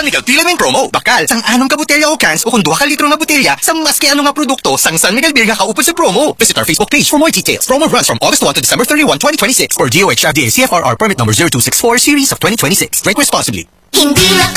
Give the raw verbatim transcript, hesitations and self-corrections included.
San Miguel Pilamin promo. Bakal, sang anong ka botelya o cans o kung duha ka litro nga botelya, sang mas kay ano nga produkto, sang San Miguel Beer nga kaupod sa promo. Visit our Facebook page for more details. Promo runs from August first to December thirty-first, twenty twenty-six for D O H F D A C F R R permit number zero two six four series of twenty twenty-six. Drink responsibly. Hindi na